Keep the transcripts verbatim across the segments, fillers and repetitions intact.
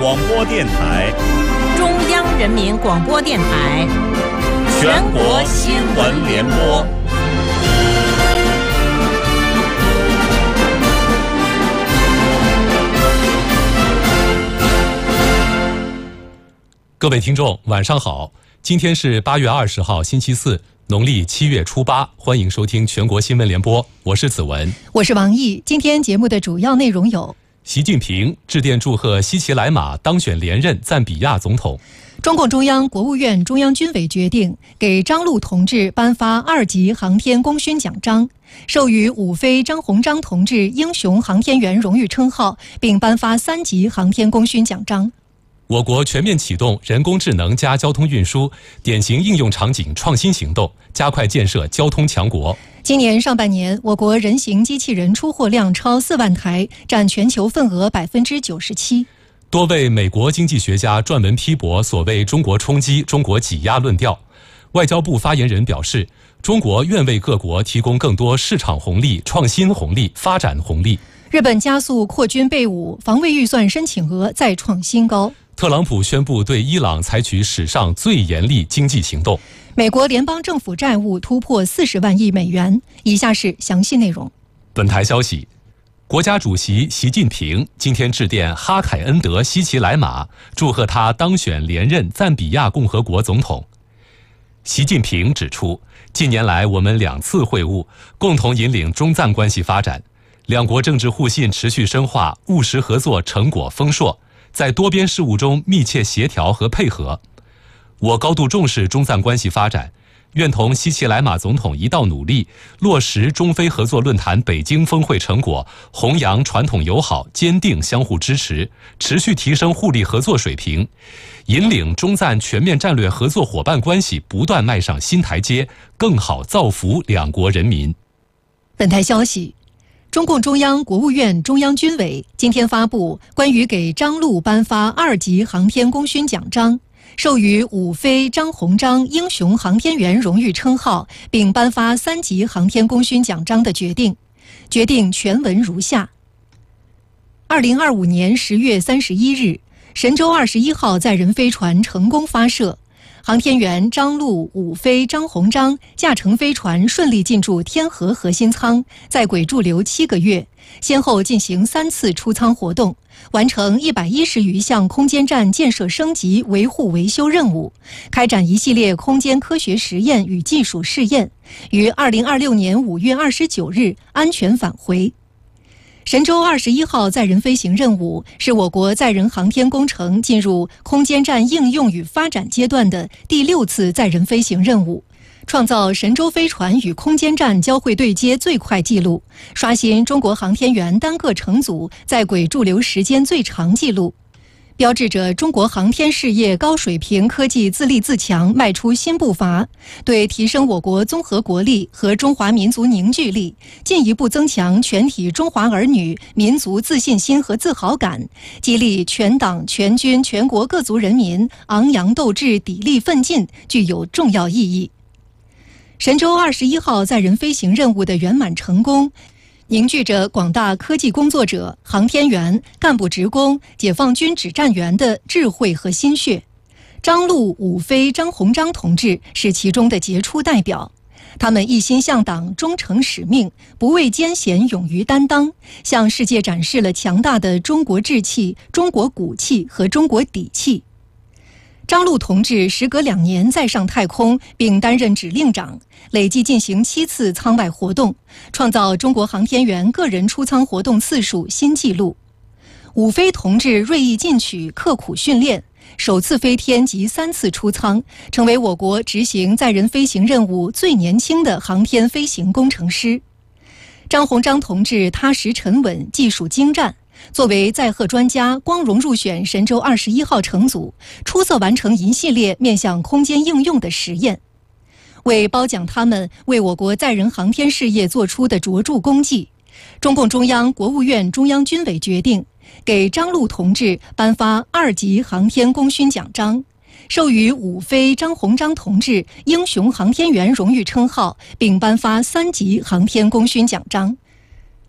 广播电台、 中央人民广播电台、 全国新闻联播。 各位听众，晚上好！今天是八月二十号，星期四，农历七月初八，欢迎收听全国新闻联播，我是子文， 我是王毅。今天节目的主要内容有： 习近平致电祝贺西奇莱马当选连任赞比亚总统； 中共中央、国务院、中央军委决定给张陆同志颁发二级航天功勋奖章，授予伍飞、张鸿章同志英雄航天员荣誉称号，并颁发三级航天功勋奖章。 我国全面启动人工智能加交通运输典型应用场景创新行动，加快建设交通强国。 今年上半年，我国人形机器人出货量超四万台，占全球份额百分之九十七。 多位美国经济学家撰文批驳所谓中国冲击、中国挤压论调。外交部发言人表示，中国愿为各国提供更多市场红利、创新红利、发展红利。 日本加速扩军备武，防卫预算申请额再创新高。 特朗普宣布对伊朗采取史上最严厉经济行动。 美国联邦政府债务突破四十万亿美元。以下是详细内容。 本台消息，国家主席习近平今天致电哈凯恩德·西奇莱马，祝贺他当选连任赞比亚共和国总统。习近平指出，近年来我们两次会晤，共同引领中赞关系发展，两国政治互信持续深化，务实合作成果丰硕，在多边事务中密切协调和配合。我高度重视中赞关系发展，愿同西奇莱马总统一道努力，落实中非合作论坛北京峰会成果，弘扬传统友好，坚定相互支持，持续提升互利合作水平，引领中赞全面战略合作伙伴关系不断迈上新台阶，更好造福两国人民。 本台消息，中共中央、国务院、中央军委今天发布关于给张陆颁发二级航天功勋奖章，授予伍飞、张鸿章英雄航天员荣誉称号，并颁发三级航天功勋奖章的决定。决定全文如下：二零二五年十月三十一日，神舟二十一号载人飞船成功发射。航天员张陆、伍飞、张鸿章驾乘飞船顺利进驻天河核心舱，在轨驻留七个月，先后进行三次出舱活动，完成一百一十余项空间站建设升级、维护维修任务，开展一系列空间科学实验与技术试验，于二零二六年五月二十九日安全返回。神舟二十一号载人飞行任务是我国载人航天工程进入空间站应用与发展阶段的第六次载人飞行任务，创造神舟飞船与空间站交会对接最快纪录，刷新中国航天员单个乘组在轨驻留时间最长纪录，标志着中国航天事业高水平科技自立自强迈出新步伐，对提升我国综合国力和中华民族凝聚力，进一步增强全体中华儿女民族自信心和自豪感，激励全党全军全国各族人民昂扬斗志、砥砺奋进，具有重要意义。神舟二十一号载人飞行任务的圆满成功，凝聚着广大科技工作者、航天员、干部职工、解放军指战员的智慧和心血。张陆、伍飞、张鸿章同志是其中的杰出代表，他们一心向党，忠诚使命，不畏艰险，勇于担当，向世界展示了强大的中国志气、中国骨气和中国底气。张陆同志时隔两年再上太空，并担任指令长，累计进行七次舱外活动，创造中国航天员个人出舱活动次数新纪录。伍飞同志锐意进取，刻苦训练，首次飞天及三次出舱，成为我国执行载人飞行任务最年轻的航天飞行工程师。张鸿章同志踏实沉稳，技术精湛，作为载荷专家，光荣入选神舟二十一号乘组，出色完成一系列面向空间应用的实验。为褒奖他们为我国载人航天事业做出的卓著功绩，中共中央、国务院、中央军委决定给张陆同志颁发二级航天功勋奖章，授予伍飞、张鸿章同志英雄航天员荣誉称号，并颁发三级航天功勋奖章。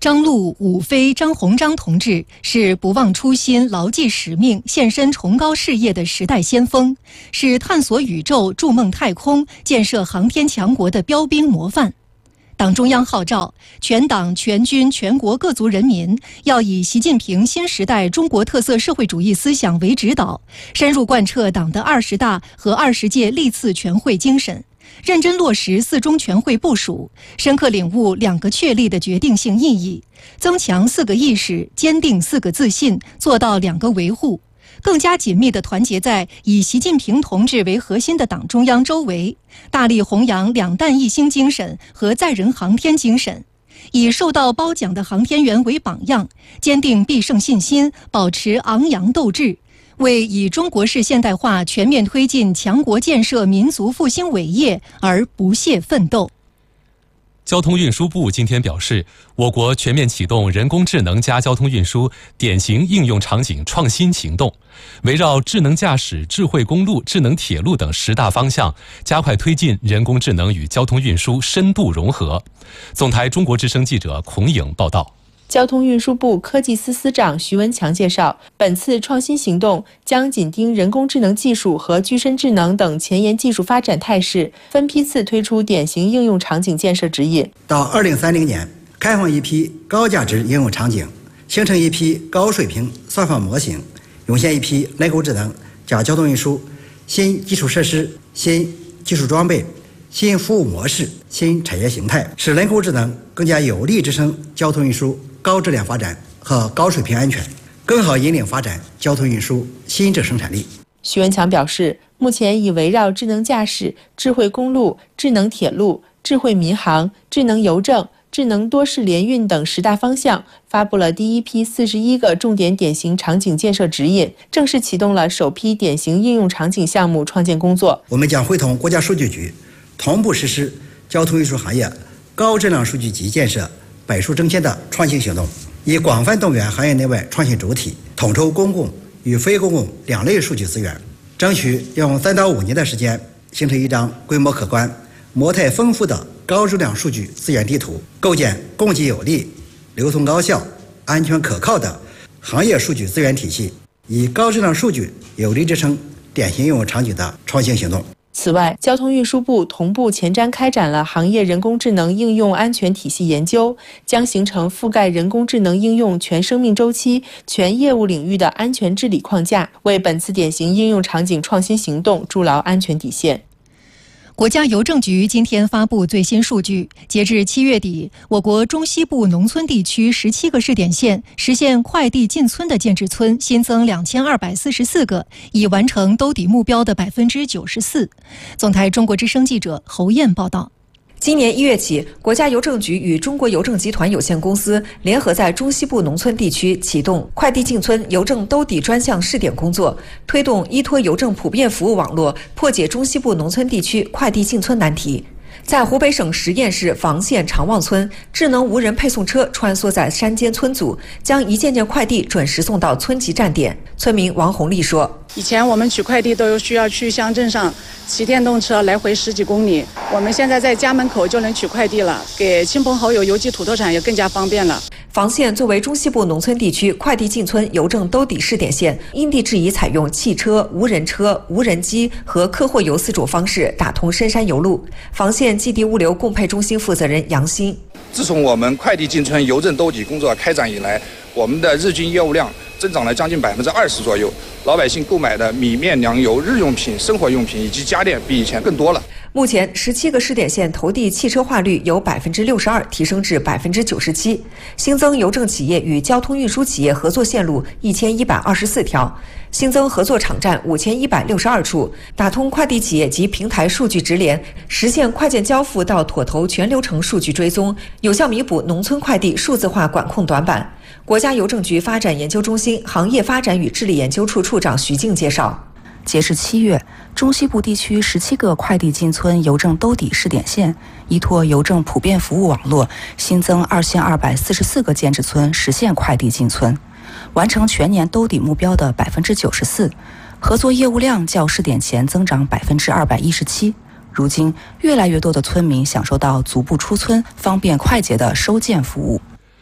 张路、武飞、张鸿章同志是不忘初心、牢记使命、献身崇高事业的时代先锋，是探索宇宙、筑梦太空、建设航天强国的标兵模范。党中央号召全党全军全国各族人民要以习近平新时代中国特色社会主义思想为指导，深入贯彻党的二十大和二十届历次全会精神，认真落实四中全会部署，深刻领悟两个确立的决定性意义，增强四个意识，坚定四个自信，做到两个维护，更加紧密地团结在以习近平同志为核心的党中央周围，大力弘扬两弹一星精神和载人航天精神，以受到褒奖的航天员为榜样，坚定必胜信心，保持昂扬斗志，为以中国式现代化全面推进强国建设民族复兴伟业而不懈奋斗。 交通运输部今天表示，我国全面启动人工智能加交通运输典型应用场景创新行动，围绕智能驾驶、智慧公路、智能铁路等十大方向，加快推进人工智能与交通运输深度融合。总台中国之声记者孔颖报道。 交通运输部科技司司长徐文强介绍，本次创新行动将紧盯人工智能技术和具身智能等前沿技术发展态势，分批次推出典型应用场景建设指引。 到二零三零年，开放一批高价值应用场景，形成一批高水平算法模型，涌现一批人工智能加交通运输新基础设施、新技术装备、新服务模式、新产业形态，使人工智能更加有力支撑交通运输高质量发展和高水平安全，更好引领发展交通运输新质生产力。 徐文强表示，目前已围绕智能驾驶、智慧公路、智能铁路、智慧民航、智能邮政、智能多式联运等十大方向，发布了第一批四十一个重点典型场景建设指引，正式启动了首批典型应用场景项目创建工作。 我们将会同国家数据局同步实施交通运输行业高质量数据集建设百数争先的创新行动，以广泛动员行业内外创新主体，统筹公共与非公共两类数据资源，争取用三到五年的时间，形成一张规模可观、模态丰富的高质量数据资源地图，构建供给有力、流通高效、安全可靠的行业数据资源体系，以高质量数据有力支撑典型应用场景的创新行动。 此外，交通运输部同步前瞻开展了行业人工智能应用安全体系研究，将形成覆盖人工智能应用全生命周期、全业务领域的安全治理框架，为本次典型应用场景创新行动筑牢安全底线。 国家邮政局今天发布最新数据，截至七月底，我国中西部农村地区十七个试点县实现快递进村的建制村新增两千二百四十四个，已完成兜底目标的百分之九十四。总台中国之声记者侯燕报道。 今年一月起，国家邮政局与中国邮政集团有限公司联合在中西部农村地区启动快递进村邮政兜底专项试点工作，推动依托邮政普遍服务网络，破解中西部农村地区快递进村难题。在湖北省十堰市房县长旺村，智能无人配送车穿梭在山间村组，将一件件快递准时送到村级站点。村民王红丽说：“ 以前我们取快递都有需要去乡镇上骑电动车来回十几公里，我们现在在家门口就能取快递了，给亲朋好友邮寄土特产也更加方便了。” 房县作为中西部农村地区快递进村邮政兜底试点县，因地制宜采用汽车、无人车、无人机和客货邮四种方式打通深山邮路。房县寄递物流供配中心负责人杨鑫： 自从我们快递进村邮政兜底工作开展以来，我们的日均业务量增长了将近百分之二十左右，老百姓购买的米面粮油、日用品、生活用品以及家电比以前更多了。 目前，十七个试点县投递汽车化率由百分之六十二提升至百分之九十七，新增邮政企业与交通运输企业合作线路一千一百二十四条，新增合作场站五千一百六十二处，打通快递企业及平台数据直连，实现快件交付到妥投全流程数据追踪，有效弥补农村快递数字化管控短板。国家邮政局发展研究中心行业发展与治理研究处处长徐静介绍。 截至七月，中西部地区十七个快递进村邮政兜底试点县，依托邮政普遍服务网络，新增二千二百四十四个建制村实现快递进村，完成全年兜底目标的百分之九十四，合作业务量较试点前增长百分之二百一十七。如今，越来越多的村民享受到足不出村、方便快捷的收件服务。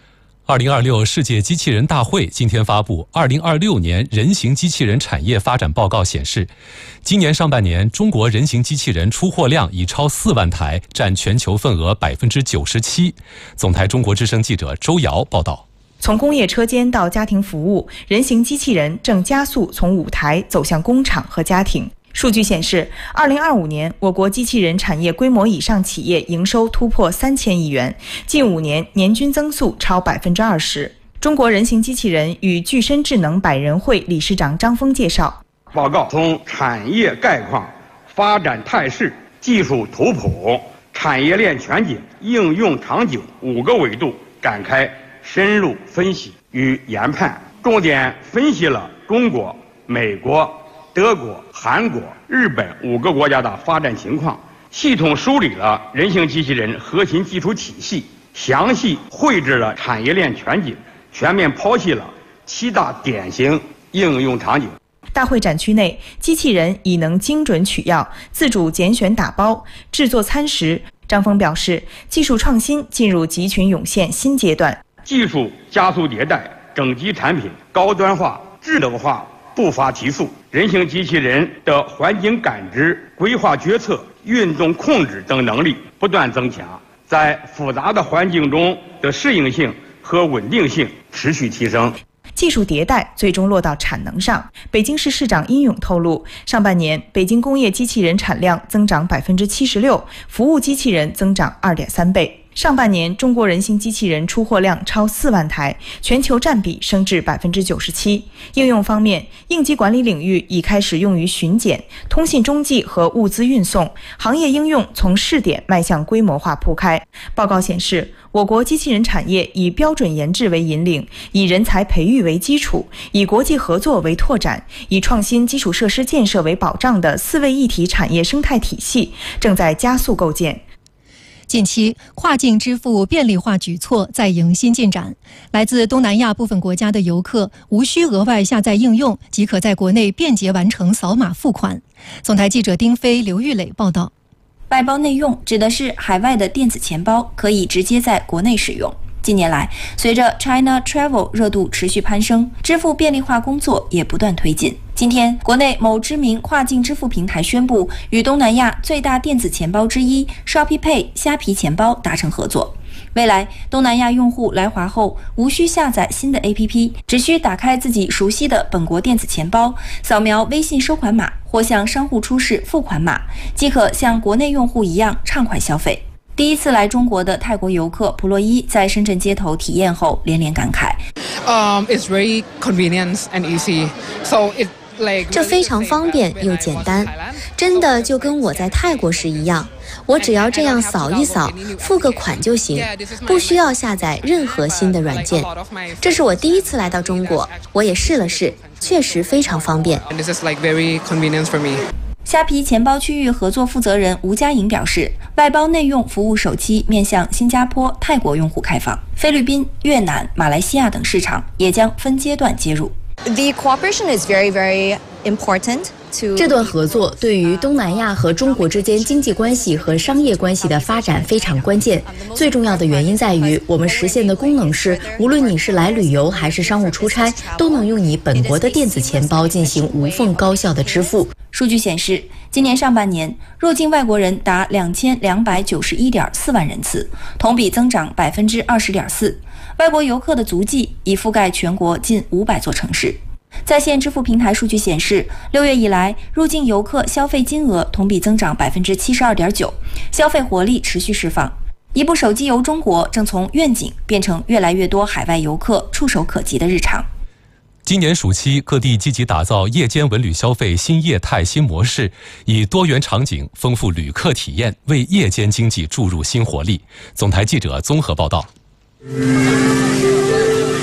二零二六世界机器人大会今天发布二零二六年人形机器人产业发展报告显示，今年上半年中国人形机器人出货量已超四万台，占全球份额百分之九十七。总台中国之声记者周瑶报道。 从工业车间到家庭服务，人形机器人正加速从舞台走向工厂和家庭。数据显示，二零二五年我国机器人产业规模以上企业营收突破三千亿元，近五年年均增速超百分之二十。中国人形机器人与具身智能百人会理事长张峰介绍， 报告从产业概况、发展态势、技术图谱、产业链全景、应用场景五个维度展开深入分析与研判，重点分析了中国、美国、德国、韩国、日本五个国家的发展情况，系统梳理了人形机器人核心技术体系，详细绘制了产业链全景，全面剖析了七大典型应用场景。 大会展区内，机器人已能精准取药、自主拣选打包、制作餐食。张峰表示，技术创新进入集群涌现新阶段， 技术加速迭代，整机产品高端化、智能化步伐提速，人形机器人的环境感知、规划决策、运动控制等能力不断增强，在复杂的环境中的适应性和稳定性持续提升。 技术迭代最终落到产能上。北京市市长殷勇透露，上半年北京工业机器人产量增长百分之七十六，服务机器人增长二点三倍。上半年，中国人形机器人出货量超四万台，全球占比升至百分之九十七。应用方面，应急管理领域已开始用于巡检、通信中继和物资运送，行业应用从试点迈向规模化铺开。报告显示，我国机器人产业以标准研制为引领，以人才培育为基础，以国际合作为拓展，以创新基础设施建设为保障的四位一体产业生态体系正在加速构建。 近期，跨境支付便利化举措在迎新进展。来自东南亚部分国家的游客无需额外下载应用，即可在国内便捷完成扫码付款。总台记者丁飞、刘玉磊报道。 外包内用指的是海外的电子钱包可以直接在国内使用。近年来，随着 China Travel 热度持续攀升，支付便利化工作也不断推进。今天，国内某知名跨境支付平台宣布与东南亚最大电子钱包之一 Shopee Pay 虾皮钱包达成合作。未来，东南亚用户来华后无需下载新的 A P P， 只需打开自己熟悉的本国电子钱包，扫描微信收款码或向商户出示付款码，即可像国内用户一样畅快消费。第一次来中国的泰国游客普洛伊在深圳街头体验后连连感慨。 Um, it's very convenient and easy. So it like 这非常方便又简单，真的就跟我在泰国时一样。我只要这样扫一扫，付个款就行，不需要下载任何新的软件。这是我第一次来到中国，我也试了试，确实非常方便。 This is like very convenient for me. 虾皮钱包区域合作负责人吴佳颖表示，外包内用服务首期面向新加坡、泰国用户开放，菲律宾、越南、马来西亚等市场也将分阶段接入。 The cooperation is very, very important. 这段合作对于东南亚和中国之间经济关系和商业关系的发展非常关键。最重要的原因在于，我们实现的功能是，无论你是来旅游还是商务出差，都能用你本国的电子钱包进行无缝高效的支付。 数据显示，今年上半年入境外国人达两千两百九十一点四万人次，同比增长百分之二十点四。外国游客的足迹已覆盖全国近五百座城市。在线支付平台数据显示，六月以来，入境游客消费金额同比增长百分之七十二点九，消费活力持续释放。一部手机游中国正从愿景变成越来越多海外游客触手可及的日常。 今年暑期，各地积极打造夜间文旅消费新业态新模式，以多元场景丰富旅客体验，为夜间经济注入新活力。总台记者综合报道。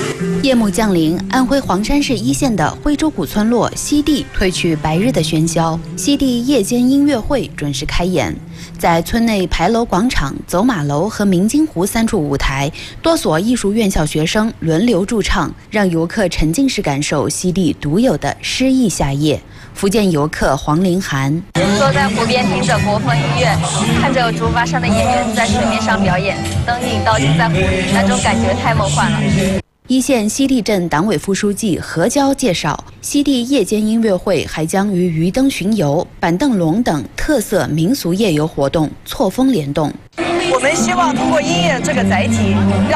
夜幕降临，安徽黄山市一线的徽州古村落西递褪去白日的喧嚣，西递夜间音乐会准时开演。在村内牌楼广场、走马楼和明金湖三处舞台，多所艺术院校学生轮流驻唱，让游客沉浸式感受西递独有的诗意夏夜。福建游客黄凌涵坐在湖边，听着国风音乐，看着竹筏上的演员在水面上表演，灯影倒映在湖里，那种感觉太梦幻了。 一线西递镇党委副书记何娇介绍，西递夜间音乐会还将与鱼灯巡游、板凳龙等特色民俗夜游活动错峰联动。 我们希望通过音乐这个载体，让